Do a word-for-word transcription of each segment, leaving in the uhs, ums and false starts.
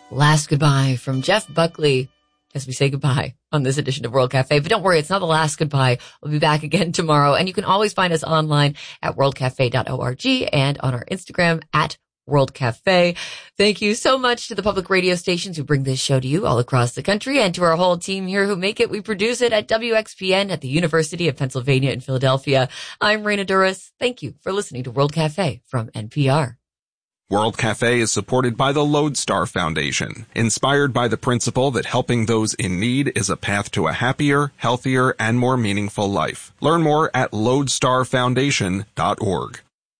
Last goodbye from Jeff Buckley as we say goodbye on this edition of World Cafe. But don't worry, it's not the last goodbye. We'll be back again tomorrow. And you can always find us online at world cafe dot org and on our Instagram at World Cafe. Thank you so much to the public radio stations who bring this show to you all across the country, and to our whole team here who make it. We produce it at W X P N at the University of Pennsylvania in Philadelphia. I'm Raina Duras. Thank you for listening to World Cafe from N P R. World Cafe is supported by the Lodestar Foundation, inspired by the principle that helping those in need is a path to a happier, healthier, and more meaningful life. Learn more at lodestar foundation dot org.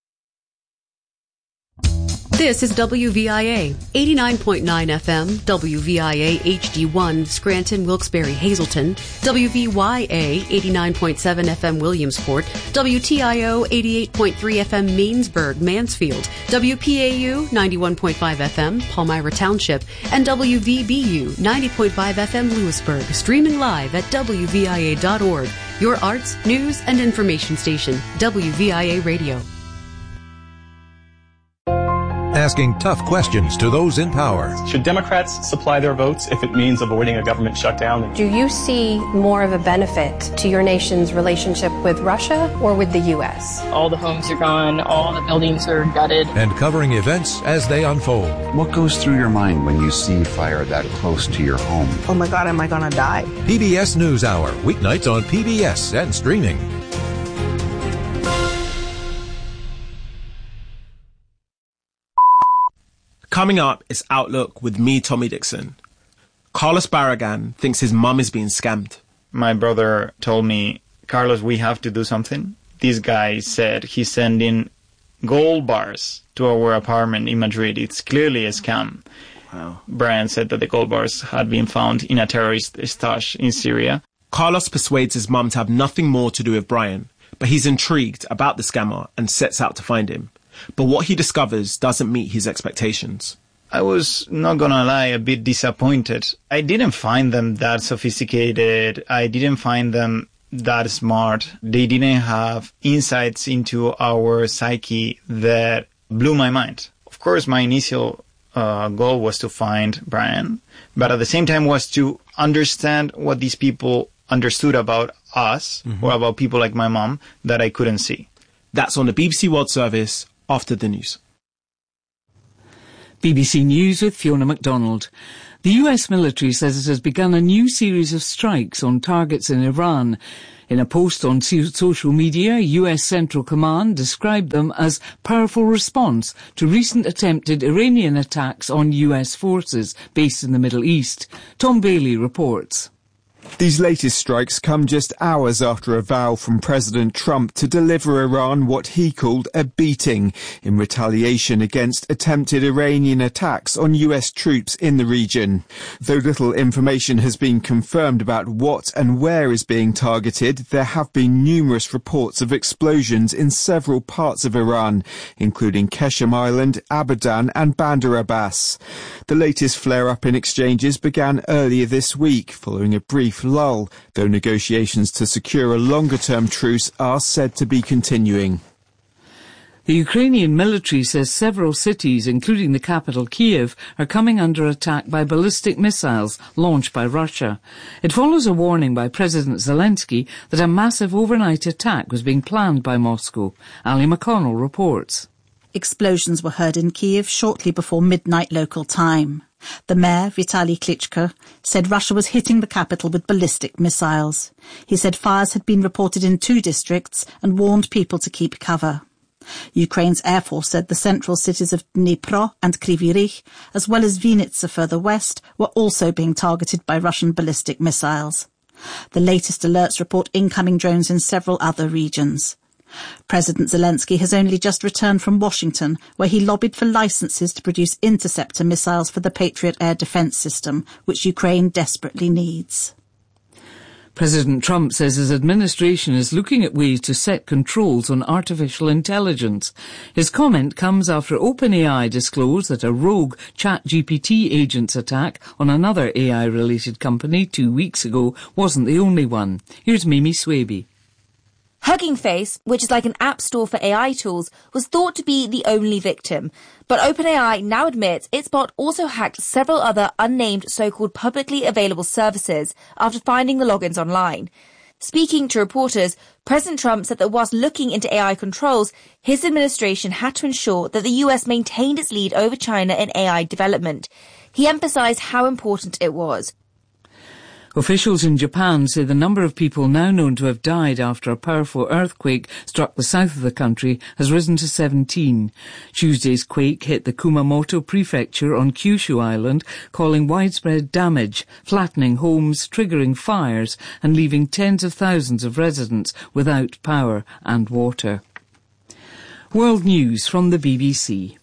This is W V I A, eighty-nine point nine F M, W V I A H D one, Scranton, Wilkes-Barre, Hazleton, W V Y A, eighty-nine point seven F M, Williamsport, W T I O, eighty-eight point three F M, Mainsburg, Mansfield, W P A U, ninety-one point five F M, Palmyra Township, and W V B U, ninety point five F M, Lewisburg, streaming live at W V I A dot org, your arts, news, and information station, W V I A Radio. Asking tough questions to those in power. Should Democrats supply their votes if it means avoiding a government shutdown? Do you see more of a benefit to your nation's relationship with Russia or with the U S? All the homes are gone, all the buildings are gutted. And covering events as they unfold. What goes through your mind when you see fire that close to your home? Oh my God, am I gonna die? P B S NewsHour, weeknights on P B S and streaming. Coming up is Outlook with me, Tommy Dixon. Carlos Barragan thinks his mum is being scammed. My brother told me, Carlos, we have to do something. This guy said he's sending gold bars to our apartment in Madrid. It's clearly a scam. Wow. Brian said that the gold bars had been found in a terrorist stash in Syria. Carlos persuades his mum to have nothing more to do with Brian, but he's intrigued about the scammer and sets out to find him. But what he discovers doesn't meet his expectations. I was, not gonna lie, a bit disappointed. I didn't find them that sophisticated. I didn't find them that smart. They didn't have insights into our psyche that blew my mind. Of course, my initial uh, goal was to find Brian, but at the same time was to understand what these people understood about us, mm-hmm. or about people like my mom that I couldn't see. That's on the B B C World Service after the news. B B C News with Fiona MacDonald. The U S military says it has begun a new series of strikes on targets in Iran. In a post on social media, U S Central Command described them as powerful response to recent attempted Iranian attacks on U S forces based in the Middle East. Tom Bailey reports. These latest strikes come just hours after a vow from President Trump to deliver Iran what he called a beating in retaliation against attempted Iranian attacks on U S troops in the region. Though little information has been confirmed about what and where is being targeted, there have been numerous reports of explosions in several parts of Iran, including Keshem Island, Abadan and Bandar Abbas. The latest flare-up in exchanges began earlier this week, following a brief lull, though negotiations to secure a longer-term truce are said to be continuing. The Ukrainian military says several cities, including the capital Kiev, are coming under attack by ballistic missiles launched by Russia. It follows a warning by President Zelensky that a massive overnight attack was being planned by Moscow. Ali McConnell reports. Explosions were heard in Kiev shortly before midnight local time. The mayor, Vitaly Klitschko, said Russia was hitting the capital with ballistic missiles. He said fires had been reported in two districts and warned people to keep cover. Ukraine's Air Force said the central cities of Dnipro and Kryvyi Rih, as well as Vinnytsia further west, were also being targeted by Russian ballistic missiles. The latest alerts report incoming drones in several other regions. President Zelensky has only just returned from Washington, where he lobbied for licenses to produce interceptor missiles for the Patriot air defense system, which Ukraine desperately needs. President Trump says his administration is looking at ways to set controls on artificial intelligence. His comment comes after OpenAI disclosed that a rogue ChatGPT agent's attack on another A I-related company two weeks ago wasn't the only one. Here's Mimi Swaby. Hugging Face, which is like an app store for A I tools, was thought to be the only victim. But OpenAI now admits its bot also hacked several other unnamed so-called publicly available services after finding the logins online. Speaking to reporters, President Trump said that whilst looking into A I controls, his administration had to ensure that the U S maintained its lead over China in A I development. He emphasized how important it was. Officials in Japan say the number of people now known to have died after a powerful earthquake struck the south of the country has risen to seventeen. Tuesday's quake hit the Kumamoto prefecture on Kyushu Island, causing widespread damage, flattening homes, triggering fires, and leaving tens of thousands of residents without power and water. World News from the B B C.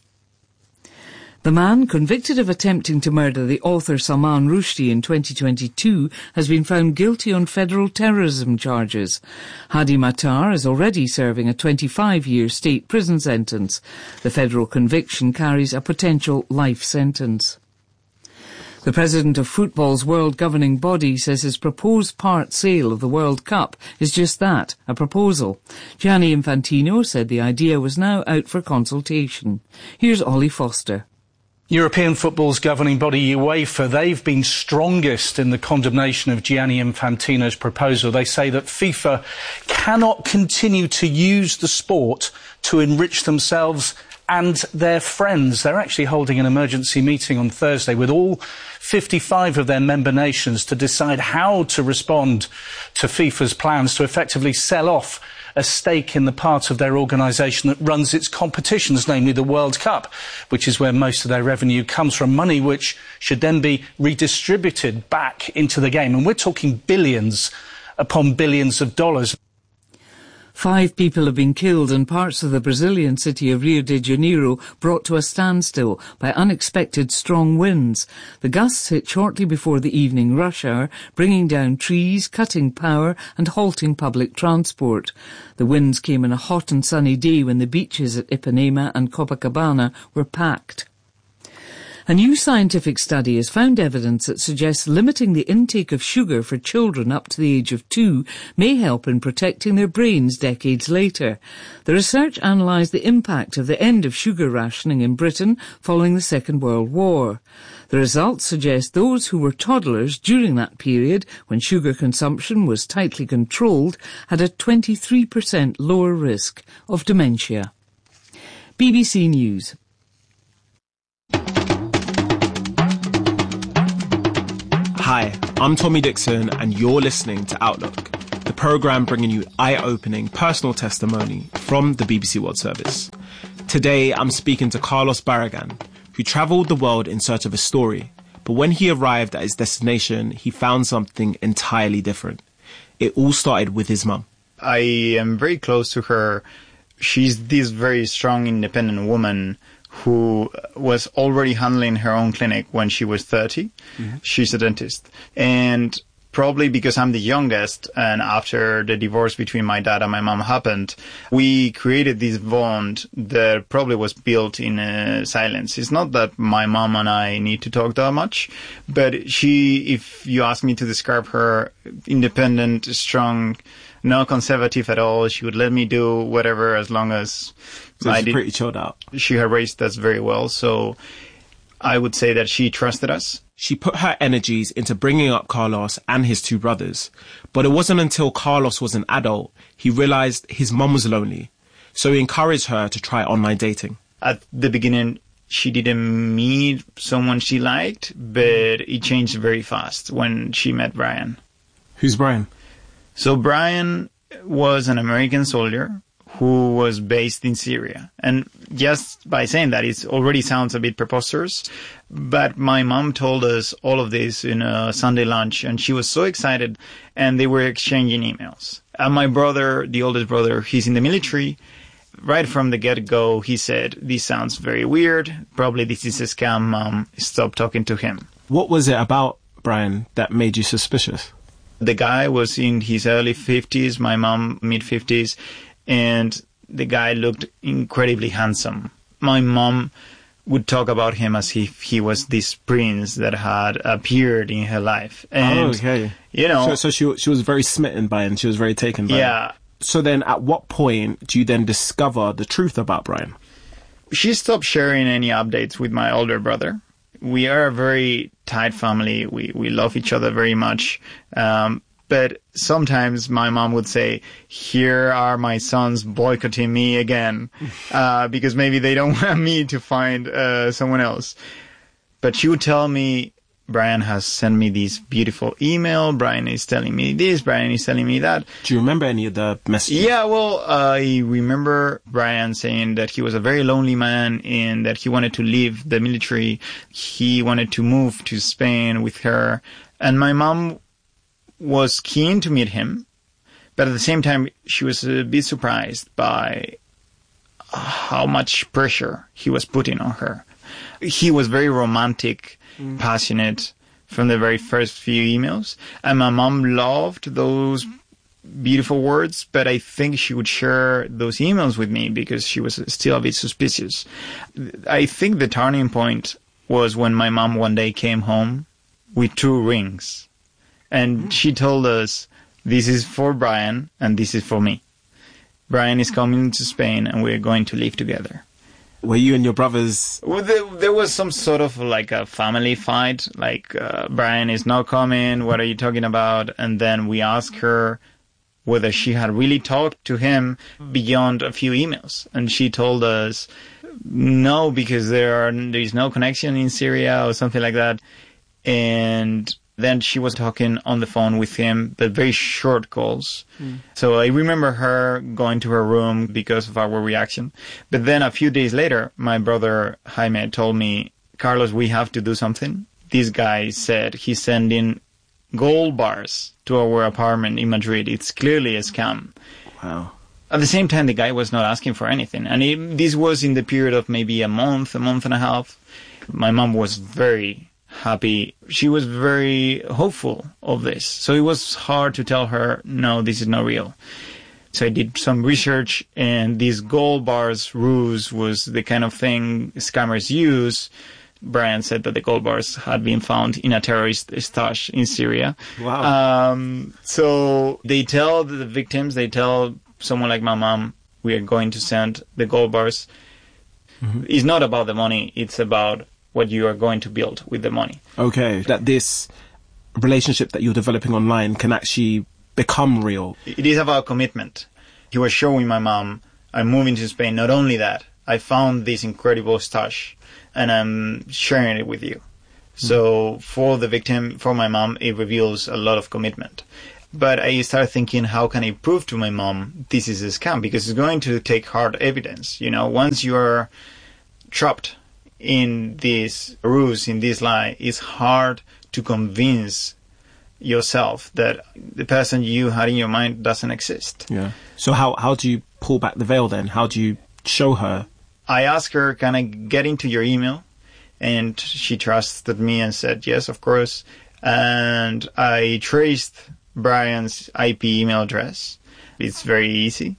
The man convicted of attempting to murder the author Salman Rushdie in twenty twenty-two has been found guilty on federal terrorism charges. Hadi Matar is already serving a twenty-five-year state prison sentence. The federal conviction carries a potential life sentence. The president of football's world governing body says his proposed part sale of the World Cup is just that, a proposal. Gianni Infantino said the idea was now out for consultation. Here's Ollie Foster. European football's governing body UEFA, they've been strongest in the condemnation of Gianni Infantino's proposal. They say that FIFA cannot continue to use the sport to enrich themselves and their friends. They're actually holding an emergency meeting on Thursday with all fifty-five of their member nations to decide how to respond to FIFA's plans to effectively sell off a stake in the part of their organisation that runs its competitions, namely the World Cup, which is where most of their revenue comes from, money which should then be redistributed back into the game. And we're talking billions upon billions of dollars. Five people have been killed and parts of the Brazilian city of Rio de Janeiro brought to a standstill by unexpected strong winds. The gusts hit shortly before the evening rush hour, bringing down trees, cutting power and halting public transport. The winds came on a hot and sunny day when the beaches at Ipanema and Copacabana were packed. A new scientific study has found evidence that suggests limiting the intake of sugar for children up to the age of two may help in protecting their brains decades later. The research analysed the impact of the end of sugar rationing in Britain following the Second World War. The results suggest those who were toddlers during that period, when sugar consumption was tightly controlled, had a twenty-three percent lower risk of dementia. B B C News. Hi, I'm Tommy Dixon and you're listening to Outlook, the programme bringing you eye-opening personal testimony from the B B C World Service. Today I'm speaking to Carlos Barragan, who travelled the world in search of a story, but when he arrived at his destination, he found something entirely different. It all started with his mum. I am very close to her. She's this very strong, independent woman who was already handling her own clinic when she was thirty. Mm-hmm. She's a dentist. And probably because I'm the youngest, and after the divorce between my dad and my mom happened, we created this bond that probably was built in uh, silence. It's not that my mom and I need to talk that much, but she, if you ask me to describe her, independent, strong, not conservative at all. She would let me do whatever as long as so I she's did. Pretty chilled out. She had raised us very well, so I would say that she trusted us. She put her energies into bringing up Carlos and his two brothers. But it wasn't until Carlos was an adult he realised his mum was lonely. So he encouraged her to try online dating. At the beginning, she didn't meet someone she liked, but it changed very fast when she met Brian. Who's Brian? So Brian was an American soldier who was based in Syria. And just by saying that, it already sounds a bit preposterous. But my mom told us all of this in a Sunday lunch, and she was so excited, and they were exchanging emails. And my brother, the oldest brother, he's in the military. Right from the get-go, he said, this sounds very weird. Probably this is a scam, Mom. Stop talking to him. What was it about Brian that made you suspicious? The guy was in his early fifties, my mom mid-fifties, and the guy looked incredibly handsome. My mom would talk about him as if he was this prince that had appeared in her life. And, oh, okay. You know, so, so she she was very smitten by him. She was very taken by yeah, him. So then at what point do you then discover the truth about Brian? She stopped sharing any updates with my older brother. We are a very tight family. We, we love each other very much. Um, but sometimes my mom would say, here are my sons boycotting me again, uh, because maybe they don't want me to find uh, someone else. But she would tell me, Brian has sent me this beautiful email. Brian is telling me this. Brian is telling me that. Do you remember any of the messages? Yeah, well, I remember Brian saying that he was a very lonely man and that he wanted to leave the military. He wanted to move to Spain with her. And my mom was keen to meet him. But at the same time, she was a bit surprised by how much pressure he was putting on her. He was very romantic, mm. passionate from the very first few emails. And my mom loved those beautiful words, but I think she would share those emails with me because she was still a bit suspicious. I think the turning point was when my mom one day came home with two rings. And mm. she told us, this is for Brian and this is for me. Brian is coming to Spain and we're going to live together. Were you and your brothers? Well, there, there was some sort of like a family fight. Like, uh, Brian is not coming. What are you talking about? And then we asked her whether she had really talked to him beyond a few emails. And she told us no, because there are, there is no connection in Syria or something like that. And then she was talking on the phone with him, but very short calls. Mm. So I remember her going to her room because of our reaction. But then a few days later, my brother Jaime told me, Carlos, we have to do something. This guy said he's sending gold bars to our apartment in Madrid. It's clearly a scam. Wow. At the same time, the guy was not asking for anything. And it, this was in the period of maybe a month, a month and a half. My mom was very happy. She was very hopeful of this. So it was hard to tell her, no, this is not real. So I did some research, and these gold bars ruse was the kind of thing scammers use. Brian said that the gold bars had been found in a terrorist stash in Syria. Wow. Um, so they tell the victims, they tell someone like my mom, we are going to send the gold bars. Mm-hmm. It's not about the money. It's about what you are going to build with the money. Okay, that this relationship that you're developing online can actually become real. It is about commitment. He was showing my mom, I'm moving to Spain. Not only that, I found this incredible stash and I'm sharing it with you. Mm-hmm. So for the victim, for my mom, it reveals a lot of commitment. But I started thinking, how can I prove to my mom this is a scam? Because it's going to take hard evidence. You know, once you're trapped in this ruse, in this lie, it's hard to convince yourself that the person you had in your mind doesn't exist. Yeah. So how, how do you pull back the veil then? How do you show her? I asked her, can I get into your email? And she trusted me and said, yes, of course. And I traced Brian's I P email address. It's very easy.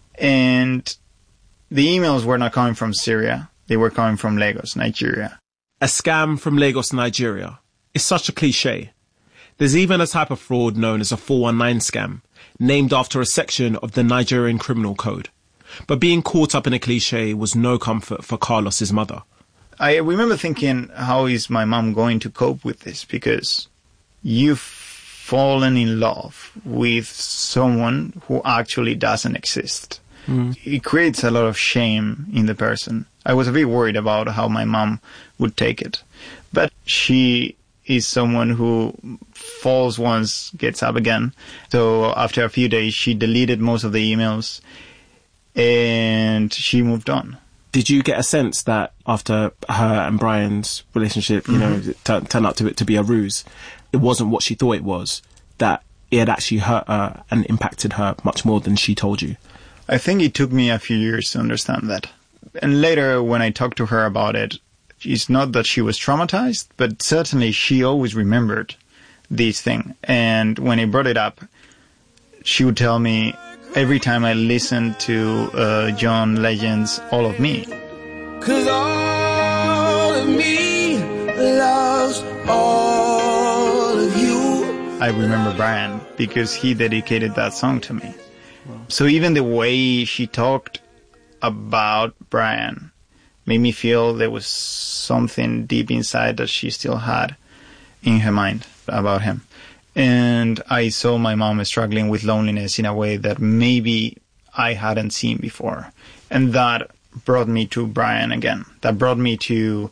And the emails were not coming from Syria. They were coming from Lagos, Nigeria. A scam from Lagos, Nigeria. It's such a cliche. There's even a type of fraud known as a four one nine scam, named after a section of the Nigerian criminal code. But being caught up in a cliche was no comfort for Carlos's mother. I remember thinking, how is my mom going to cope with this? Because you've fallen in love with someone who actually doesn't exist. Mm. It creates a lot of shame in the person. I was a bit worried about how my mom would take it. But she is someone who falls once, gets up again. So after a few days, she deleted most of the emails and she moved on. Did you get a sense that after her and Brian's relationship, you mm-hmm. know, t- turned out to it to be a ruse, it wasn't what she thought it was, that it had actually hurt her and impacted her much more than she told you? I think it took me a few years to understand that. And later, when I talked to her about it, it's not that she was traumatized, but certainly she always remembered this thing. And when I brought it up, she would tell me every time I listened to uh, John Legend's All of Me. 'Cause all of me loves all of you. I remember Brian because he dedicated that song to me. So even the way she talked about Brian made me feel there was something deep inside that she still had in her mind about him. And I saw my mom struggling with loneliness in a way that maybe I hadn't seen before. And that brought me to Brian again. That brought me to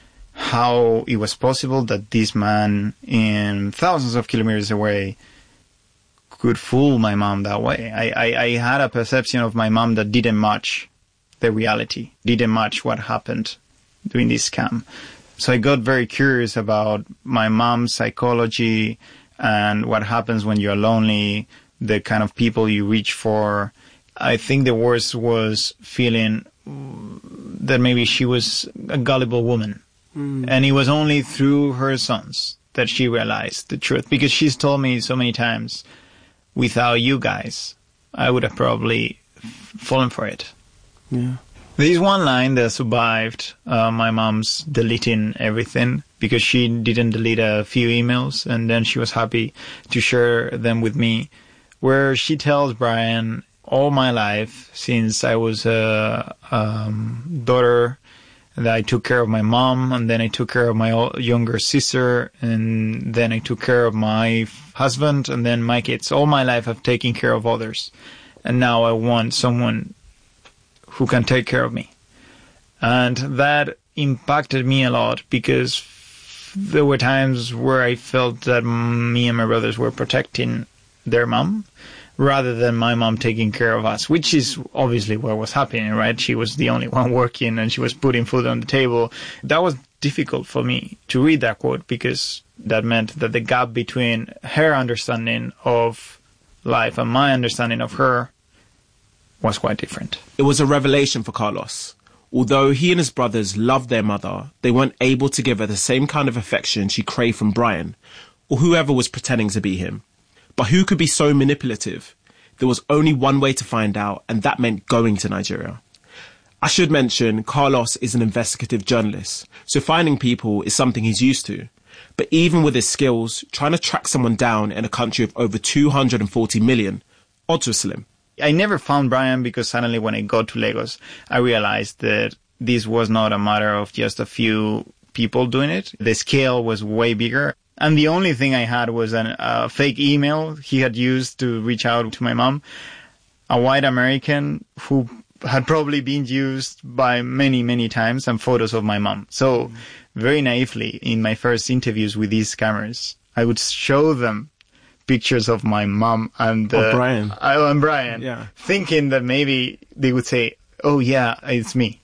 how it was possible that this man in thousands of kilometers away could fool my mom that way. I, I, I had a perception of my mom that didn't match the reality, didn't match what happened during this scam. So I got very curious about my mom's psychology and what happens when you're lonely, the kind of people you reach for. I think the worst was feeling that maybe she was a gullible woman. Mm. And it was only through her sons that she realized the truth. Because she's told me so many times, without you guys, I would have probably fallen for it. Yeah. There's one line that survived uh, my mom's deleting everything, because she didn't delete a few emails and then she was happy to share them with me, where she tells Brian, all my life, since I was a um, daughter, that I took care of my mom, and then I took care of my younger sister, and then I took care of my husband, and then my kids. All my life I've taken care of others, and now I want someone who can take care of me. And that impacted me a lot, because there were times where I felt that me and my brothers were protecting their mom rather than my mom taking care of us, which is obviously what was happening, right? She was the only one working and she was putting food on the table. That was difficult for me to read that quote, because that meant that the gap between her understanding of life and my understanding of her was quite different. It was a revelation for Carlos. Although he and his brothers loved their mother, they weren't able to give her the same kind of affection she craved from Brian, or whoever was pretending to be him. But who could be so manipulative? There was only one way to find out, and that meant going to Nigeria. I should mention, Carlos is an investigative journalist, so finding people is something he's used to. But even with his skills, trying to track someone down in a country of over two hundred forty million, odds were slim. I never found Brian because suddenly when I got to Lagos, I realized that this was not a matter of just a few people doing it. The scale was way bigger. And the only thing I had was a uh, fake email he had used to reach out to my mom, a white American who had probably been used by many, many times, and photos of my mom. So very naively, in my first interviews with these scammers, I would show them pictures of my mom and, uh, oh, Brian. I, and Brian, yeah. thinking that maybe they would say, oh yeah, it's me.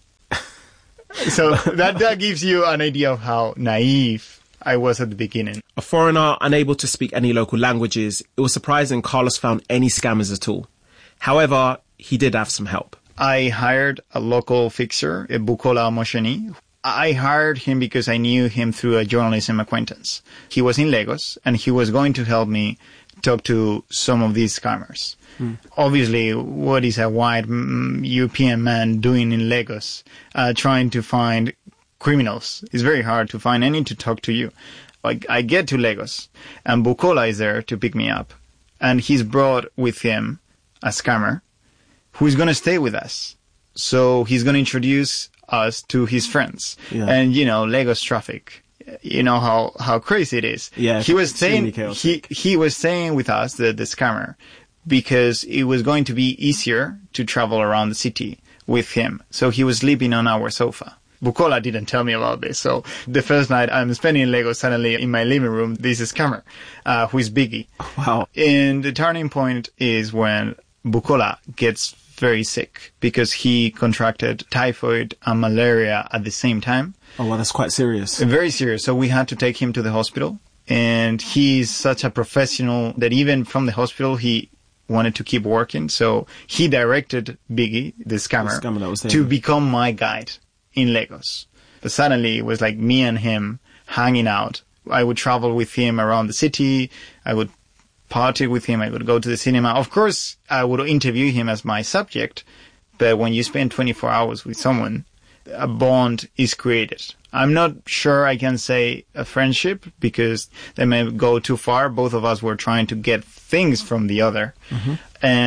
So that, that gives you an idea of how naive I was at the beginning. A foreigner unable to speak any local languages, it was surprising Carlos found any scammers at all. However, he did have some help. I hired a local fixer, Bukola Mosheni. I hired him because I knew him through a journalism acquaintance. He was in Lagos, and he was going to help me talk to some of these scammers. Hmm. Obviously, what is a white mm, European man doing in Lagos, uh, trying to find criminals? It's very hard to find any to talk to you. Like, I get to Lagos, and Bukola is there to pick me up, and he's brought with him a scammer who is going to stay with us. So he's going to introduce us to his friends. Yeah. And, you know, Lagos traffic, you know how, how crazy it is. Yeah, he was staying, he, he was staying with us, the, the scammer, because it was going to be easier to travel around the city with him. So he was sleeping on our sofa. Bukola didn't tell me about this. So the first night I'm spending in Lagos, suddenly in my living room, this is scammer, uh, who is Biggie. Wow. And the turning point is when Bukola gets very sick because he contracted typhoid and malaria at the same time. Oh, well, that's quite serious. Very serious. So we had to take him to the hospital. And he's such a professional that even from the hospital, he wanted to keep working. So he directed Biggie, the scammer, the scammer that was there, to become my guide in Lagos. But suddenly it was like me and him hanging out. I would travel with him around the city. I would party with him. I would go to the cinema. Of course, I would interview him as my subject. But when you spend twenty-four hours with someone, a bond is created. I'm not sure I can say a friendship because they may go too far. Both of us were trying to get things from the other. Mm-hmm. And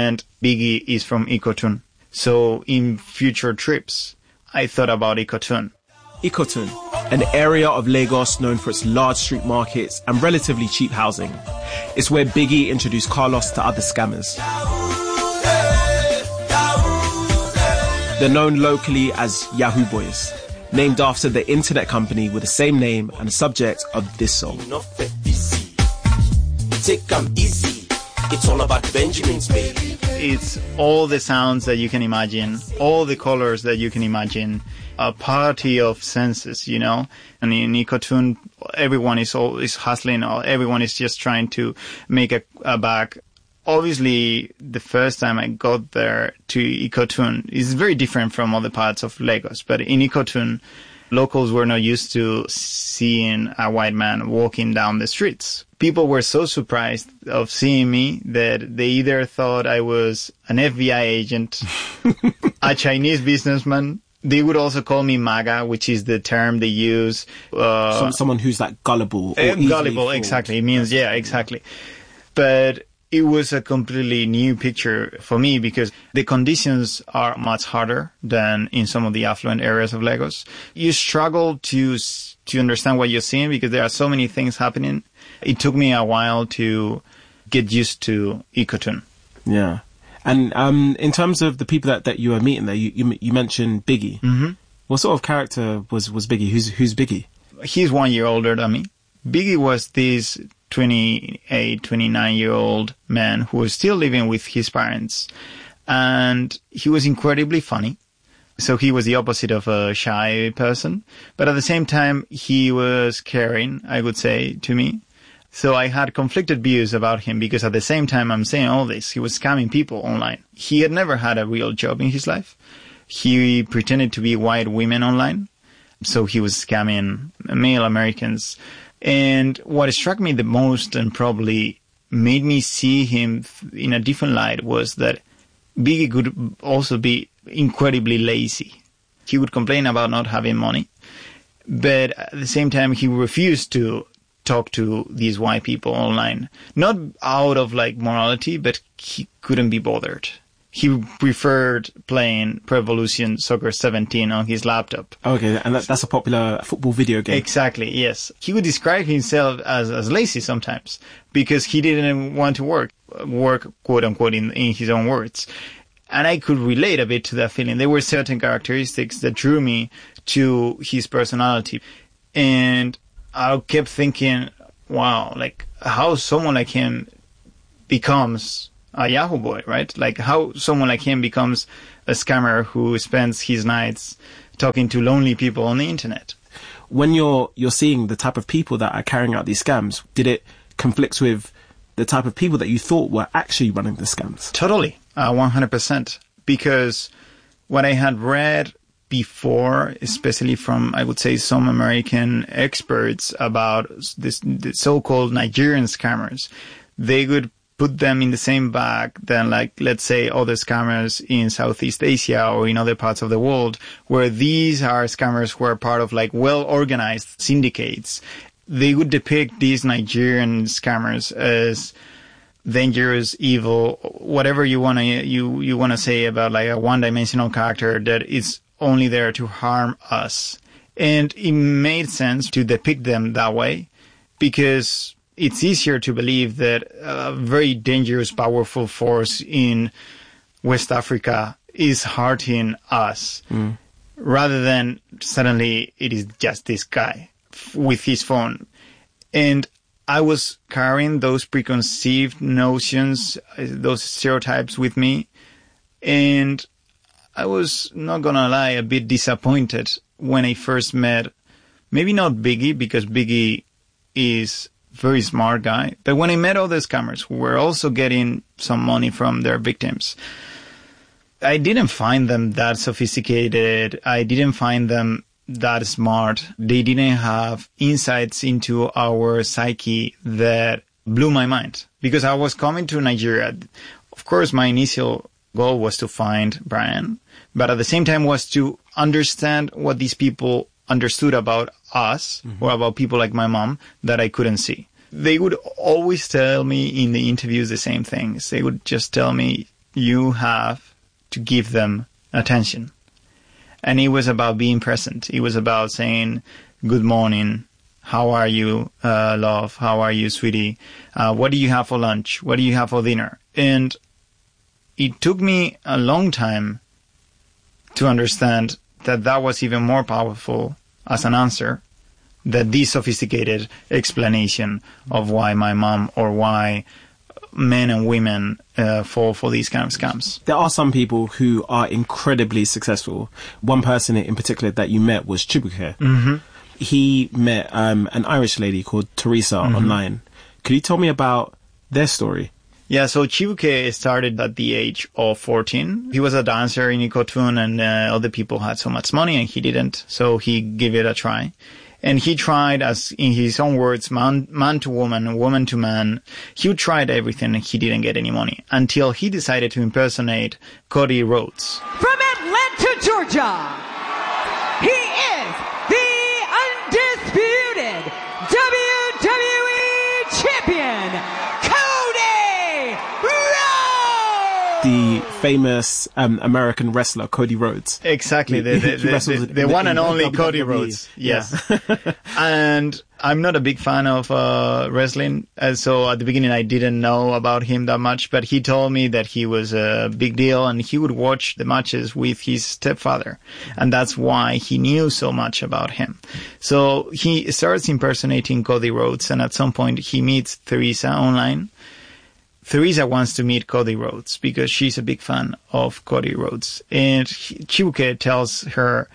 Biggie is from Ikotun. So in future trips, I thought about Ikotun. Ikotun, an area of Lagos known for its large street markets and relatively cheap housing. It's where Biggie introduced Carlos to other scammers. They're known locally as Yahoo Boys, named after the internet company with the same name and the subject of this song. Take 'em easy. It's all about Benjamins, baby. It's all the sounds that you can imagine, all the colors that you can imagine, a party of senses, you know. And in Ikotun, everyone is all is hustling, everyone is just trying to make a, a buck. Obviously, the first time I got there to Ikotun is very different from other parts of Lagos. But in Ikotun, locals were not used to seeing a white man walking down the streets. People were so surprised of seeing me that they either thought I was an F B I agent, a Chinese businessman. They would also call me MAGA, which is the term they use. Uh, Some, someone who's like gullible. Or uh, gullible, fooled. Exactly. It means, yeah, exactly. But it was a completely new picture for me because the conditions are much harder than in some of the affluent areas of Lagos. You struggle to to understand what you're seeing because there are so many things happening. It took me a while to get used to Ikotun. Yeah. And um, in terms of the people that, that you were meeting there, you you, you mentioned Biggie. Mm-hmm. What sort of character was, was Biggie? Who's who's Biggie? He's one year older than me. Biggie was this twenty-eight, twenty-nine-year-old man who was still living with his parents. And he was incredibly funny. So he was the opposite of a shy person. But at the same time, he was caring, I would say, to me. So I had conflicted views about him because at the same time I'm saying all this, he was scamming people online. He had never had a real job in his life. He pretended to be white women online. So he was scamming male Americans. And what struck me the most and probably made me see him in a different light was that Biggie could also be incredibly lazy. He would complain about not having money. But at the same time, he refused to talk to these white people online. Not out of like morality, but he couldn't be bothered. He preferred playing Pro Evolution Soccer seventeen on his laptop. Okay, and that, that's a popular football video game. Exactly, yes. He would describe himself as, as lazy sometimes because he didn't want to work, work quote unquote in, in his own words. And I could relate a bit to that feeling. There were certain characteristics that drew me to his personality. And I kept thinking, wow, like how someone like him becomes a Yahoo boy, right? Like how someone like him becomes a scammer who spends his nights talking to lonely people on the internet. When you're you're seeing the type of people that are carrying out these scams, did it conflict with the type of people that you thought were actually running the scams? Totally, uh, one hundred percent. Because what I had read before, especially from, I would say, some American experts about this the so-called Nigerian scammers, they would put them in the same bag than, like, let's say, other scammers in Southeast Asia or in other parts of the world, where these are scammers who are part of, like, well-organized syndicates. They would depict these Nigerian scammers as dangerous, evil, whatever you want to you you want to say about like a one-dimensional character that is only there to harm us. And it made sense to depict them that way because it's easier to believe that a very dangerous, powerful force in West Africa is hurting us mm. rather than suddenly it is just this guy with his phone. And I was carrying those preconceived notions, those stereotypes with me, and I was, not gonna lie, a bit disappointed when I first met, maybe not Biggie, because Biggie is a very smart guy, but when I met other scammers who were also getting some money from their victims, I didn't find them that sophisticated. I didn't find them that smart. They didn't have insights into our psyche that blew my mind. Because I was coming to Nigeria. Of course, my initial goal was to find Brian, but at the same time was to understand what these people understood about us mm-hmm. or about people like my mom that I couldn't see. They would always tell me in the interviews the same things. They would just tell me, you have to give them attention. And it was about being present. It was about saying, good morning, how are you, uh, love, how are you, sweetie, uh, what do you have for lunch, what do you have for dinner? And it took me a long time to understand that that was even more powerful as an answer than this sophisticated explanation of why my mom or why men and women uh, fall for these kind of scams. There are some people who are incredibly successful. One person in particular that you met was Chibuke. Mm-hmm. He met um, an Irish lady called Teresa mm-hmm. online. Could you tell me about their story? Yeah, so Chibuke started at the age of fourteen. He was a dancer in Ikotun, and uh, other people had so much money and he didn't, so he gave it a try. And he tried, as in his own words, man, man to woman, woman to man. He tried everything and he didn't get any money until he decided to impersonate Cody Rhodes. From Atlanta, Georgia, he is the undisputed W W E champion, Cody Rhodes! The famous um, American wrestler, Cody Rhodes. Exactly, the, the, the, the, the one and only Cody Rhodes. Yes. Yeah. And I'm not a big fan of uh, wrestling, and so at the beginning I didn't know about him that much, but he told me that he was a big deal and he would watch the matches with his stepfather, and that's why he knew so much about him. So he starts impersonating Cody Rhodes, and at some point he meets Teresa online. Teresa wants to meet Cody Rhodes because she's a big fan of Cody Rhodes. And Chibuke tells her,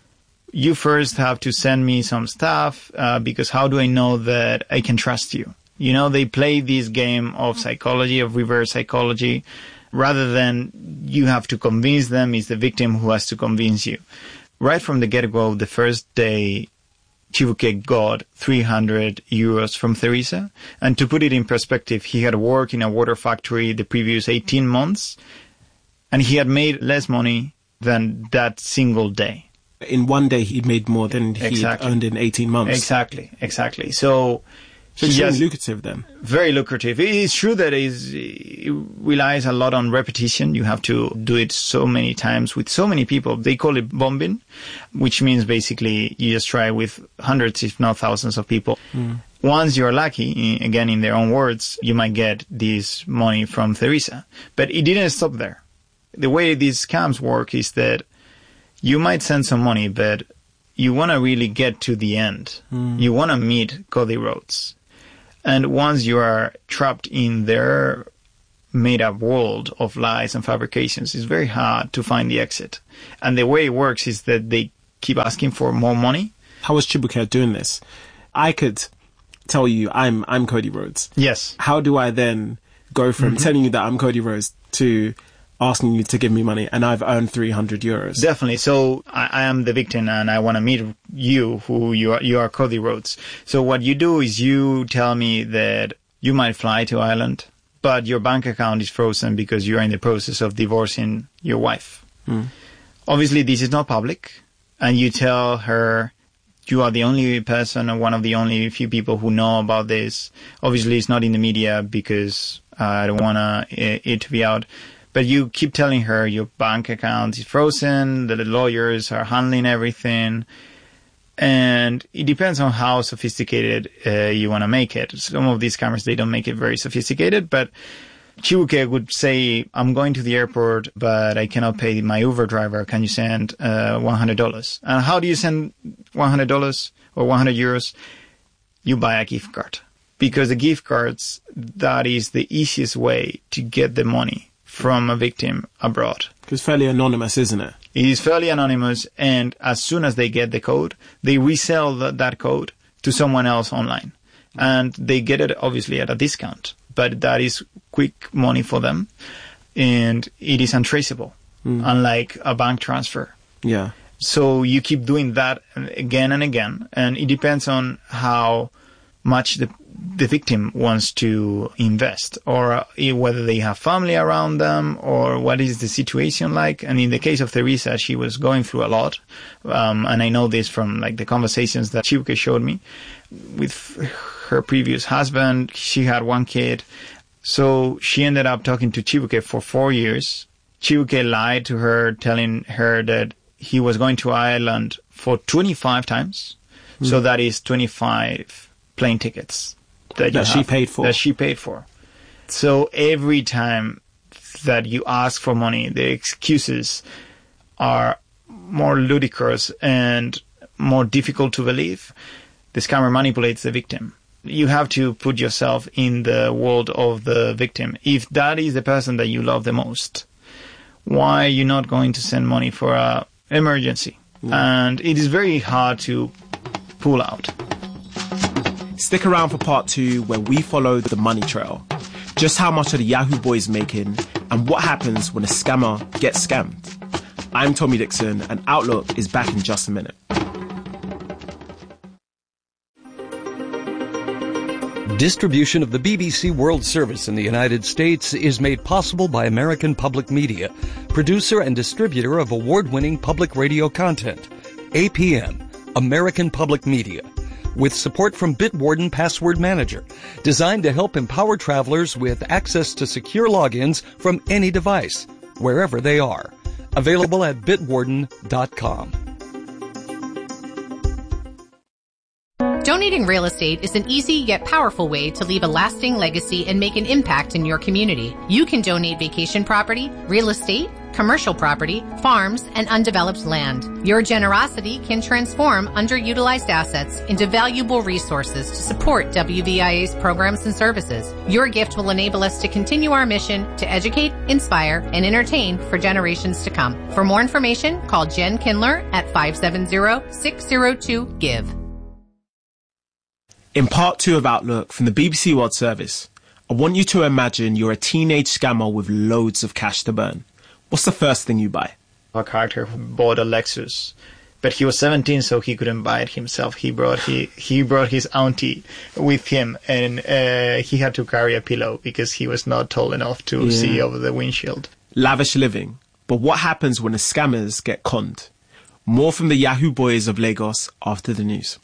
you first have to send me some stuff uh, because how do I know that I can trust you? You know, they play this game of psychology, of reverse psychology, rather than you have to convince them. It's the victim who has to convince you. Right from the get-go, the first day, Chibuke got three hundred euros from Teresa. And to put it in perspective, he had worked in a water factory the previous eighteen months, and he had made less money than that single day. In one day, he made more than he exactly. earned in eighteen months. Exactly, exactly. So, so it's really lucrative then. Very lucrative. It's true that it relies a lot on repetition. You have to do it so many times with so many people. They call it bombing, which means basically you just try with hundreds, if not thousands of people. Mm. Once you're lucky, again, in their own words, you might get this money from Teresa. But it didn't stop there. The way these scams work is that you might send some money, but you want to really get to the end. Mm. You want to meet Cody Rhodes. And once you are trapped in their made-up world of lies and fabrications, it's very hard to find the exit. And the way it works is that they keep asking for more money. How was Chibuke doing this? I could tell you I'm I'm Cody Rhodes. Yes. How do I then go from mm-hmm. telling you that I'm Cody Rhodes to asking you to give me money and I've earned three hundred euros? Definitely. So I, I am the victim and I want to meet you who you are, you are Cody Rhodes. So what you do is you tell me that you might fly to Ireland, but your bank account is frozen because you are in the process of divorcing your wife. Mm. Obviously, this is not public, and you tell her you are the only person or one of the only few people who know about this. Obviously, it's not in the media because uh, I don't want uh, it to be out. But you keep telling her your bank account is frozen, that the lawyers are handling everything. And it depends on how sophisticated uh, you want to make it. Some of these scammers, they don't make it very sophisticated. But Chibuke would say, I'm going to the airport, but I cannot pay my Uber driver. Can you send uh, one hundred dollars? And how do you send one hundred dollars or one hundred euros? You buy a gift card. Because the gift cards, that is the easiest way to get the money from a victim abroad. It's fairly anonymous, isn't it? It is fairly anonymous, and as soon as they get the code, they resell the, that code to someone else online. And they get it, obviously, at a discount. But that is quick money for them, and it is untraceable, mm. unlike a bank transfer. Yeah. So you keep doing that again and again, and it depends on how much the the victim wants to invest, or whether they have family around them, or what is the situation like. And in the case of Teresa, she was going through a lot. Um, and I know this from like the conversations that Chibuke showed me with her previous husband. She had one kid, So she ended up talking to Chibuke for four years. Chibuke lied to her, telling her that he was going to Ireland for twenty-five times. Mm. So that is twenty-five plane tickets that, that she paid for. That she paid for. So every time that you ask for money, the excuses are more ludicrous and more difficult to believe. The scammer manipulates the victim. You have to put yourself in the world of the victim. If that is the person that you love the most, why are you not going to send money for an emergency? Mm. And it is very hard to pull out. Stick around for part two, where we follow the money trail. Just how much are the Yahoo boys making, and what happens when a scammer gets scammed? I'm Tommy Dixon, and Outlook is back in just a minute. Distribution of the B B C World Service in the United States is made possible by American Public Media, producer and distributor of award-winning public radio content. A P M, American Public Media, with support from Bitwarden Password Manager, designed to help empower travelers with access to secure logins from any device, wherever they are. Available at bitwarden dot com. Donating real estate is an easy yet powerful way to leave a lasting legacy and make an impact in your community. You can donate vacation property, real estate, commercial property, farms, and undeveloped land. Your generosity can transform underutilized assets into valuable resources to support W V I A's programs and services. Your gift will enable us to continue our mission to educate, inspire, and entertain for generations to come. For more information, call Jen Kindler at five seven zero, six zero two, GIVE. In part two of Outlook from the B B C World Service, I want you to imagine you're a teenage scammer with loads of cash to burn. What's the first thing you buy? A character who bought a Lexus, but he was seventeen, so he couldn't buy it himself. He brought he he brought his auntie with him, and uh, he had to carry a pillow because he was not tall enough to yeah. see over the windshield. Lavish living. But what happens when the scammers get conned? More from the Yahoo boys of Lagos after the news.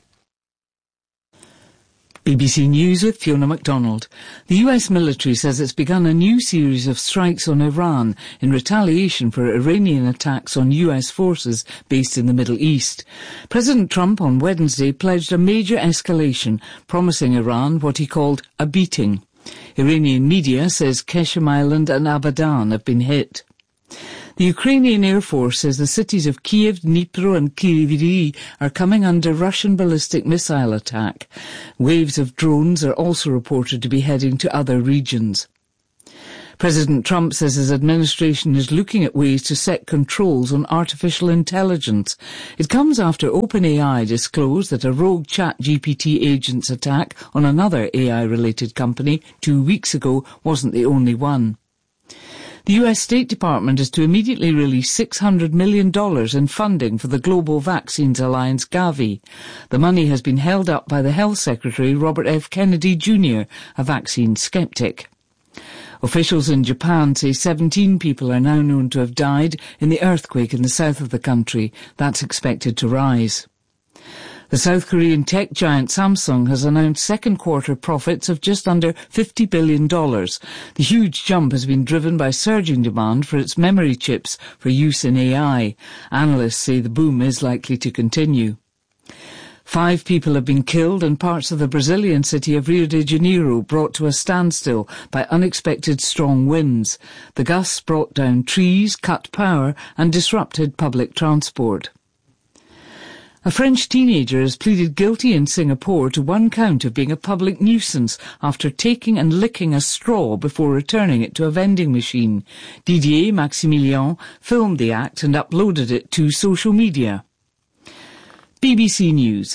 B B C News with Fiona MacDonald. The U S military says it's begun a new series of strikes on Iran in retaliation for Iranian attacks on U S forces based in the Middle East. President Trump on Wednesday pledged a major escalation, promising Iran what he called a beating. Iranian media says Qeshm Island and Abadan have been hit. The Ukrainian Air Force says the cities of Kiev, Dnipro and Kryvyi are coming under Russian ballistic missile attack. Waves of drones are also reported to be heading to other regions. President Trump says his administration is looking at ways to set controls on artificial intelligence. It comes after OpenAI disclosed that a rogue ChatGPT agent's attack on another A I-related company two weeks ago wasn't the only one. The U S State Department is to immediately release six hundred million dollars in funding for the Global Vaccines Alliance Gavi. The money has been held up by the Health Secretary Robert F. Kennedy Junior, a vaccine skeptic. Officials in Japan say seventeen people are now known to have died in the earthquake in the south of the country. That's expected to rise. The South Korean tech giant Samsung has announced second quarter profits of just under fifty billion dollars. The huge jump has been driven by surging demand for its memory chips for use in A I. Analysts say the boom is likely to continue. Five people have been killed and parts of the Brazilian city of Rio de Janeiro brought to a standstill by unexpected strong winds. The gusts brought down trees, cut power and disrupted public transport. A French teenager has pleaded guilty in Singapore to one count of being a public nuisance after taking and licking a straw before returning it to a vending machine. Didier Maximilian filmed the act and uploaded it to social media. B B C News.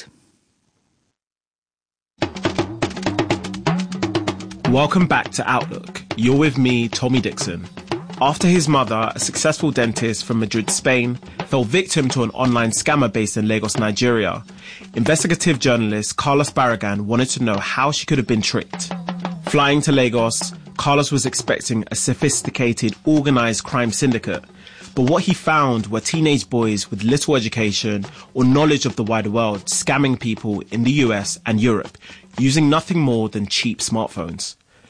Welcome back to Outlook. You're with me, Tommy Dixon. After his mother, a successful dentist from Madrid, Spain, fell victim to an online scammer based in Lagos, Nigeria, investigative journalist Carlos Barragan wanted to know how she could have been tricked. Flying to Lagos, Carlos was expecting a sophisticated, organised crime syndicate, but what he found were teenage boys with little education or knowledge of the wider world scamming people in the U S and Europe, using nothing more than cheap smartphones.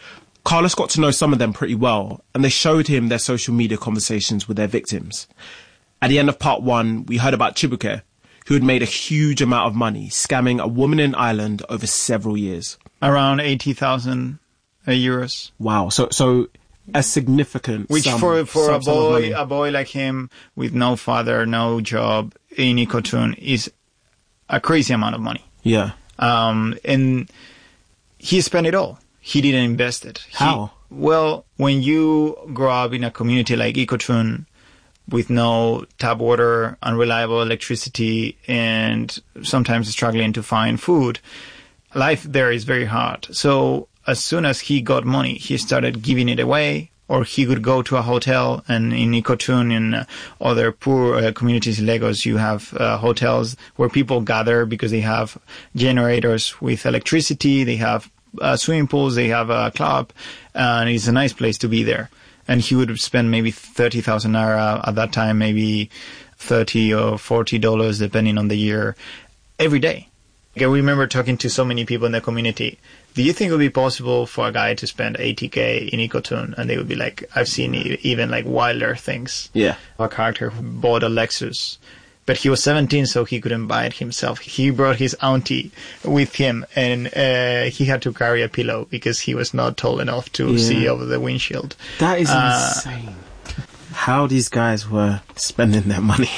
Carlos got to know some of them pretty well, and they showed him their social media conversations with their victims. At the end of part one, we heard about Chibuke, who had made a huge amount of money scamming a woman in Ireland over several years. Around eighty thousand euros. Wow. So, so a significant Which sum, for, for sum, a sum of money. boy, a boy like him with no father, no job in Icotun is a crazy amount of money. Yeah. Um, and he spent it all. He didn't invest it. He, How? Well, when you grow up in a community like Icotun with no tap water, unreliable electricity, and sometimes struggling to find food, life there is very hard. So as soon as he got money, he started giving it away, or he could go to a hotel. And in Icotun and uh, other poor uh, communities in Lagos, you have uh, hotels where people gather because they have generators with electricity, they have uh, swimming pools, they have a club, and it's a nice place to be there. And he would spend maybe thirty thousand naira at that time, maybe thirty or forty dollars, depending on the year, every day. I remember talking to so many people in the community. Do you think it would be possible for a guy to spend eighty K in Icotun? And they would be like, I've seen even like wilder things. Yeah. A character who bought a Lexus, but he was seventeen, so he couldn't buy it himself. He brought his auntie with him, and uh, he had to carry a pillow because he was not tall enough to Yeah. see over the windshield. That is Uh, insane. How these guys were spending their money.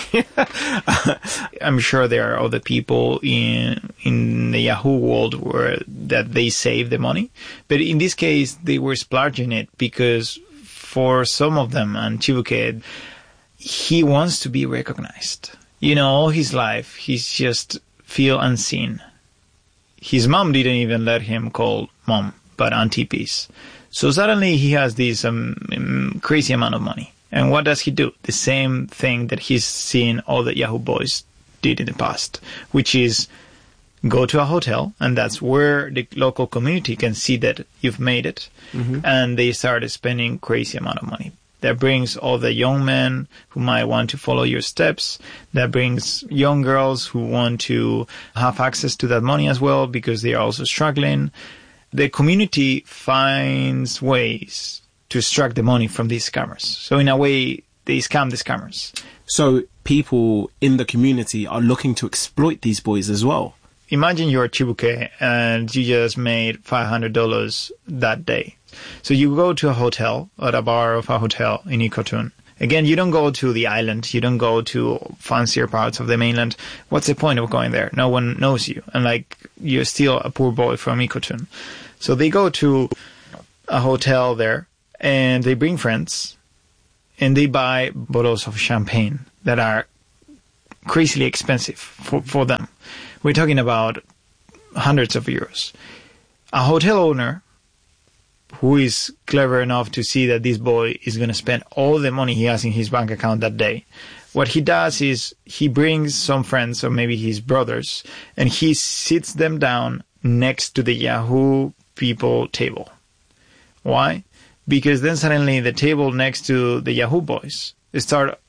I'm sure there are other people in in the Yahoo world where that they save the money, but in this case they were splurging it because for some of them, and Chibuke, he wants to be recognized. You know, all his life he's just feel unseen. His mom didn't even let him call mom, but Auntie Peace. So suddenly he has this um, crazy amount of money. And what does he do? The same thing that he's seen all the Yahoo boys did in the past, which is go to a hotel, and that's where the local community can see that you've made it, Mhm. and they start spending crazy amount of money. That brings all the young men who might want to follow your steps. That brings young girls who want to have access to that money as well because they are also struggling. The community finds ways to extract the money from these scammers. So in a way, they scam the scammers. So people in the community are looking to exploit these boys as well. Imagine you're Chibuke and you just made five hundred dollars that day. So you go to a hotel, at a bar of a hotel in Icotun. Again, you don't go to the island. You don't go to fancier parts of the mainland. What's the point of going there? No one knows you. And like, you're still a poor boy from Icotun. So they go to a hotel there and they bring friends and they buy bottles of champagne that are crazily expensive for, for them. We're talking about hundreds of euros. A hotel owner who is clever enough to see that this boy is going to spend all the money he has in his bank account that day, what he does is he brings some friends or maybe his brothers and he sits them down next to the Yahoo people table. Why? Because then suddenly the table next to the Yahoo boys start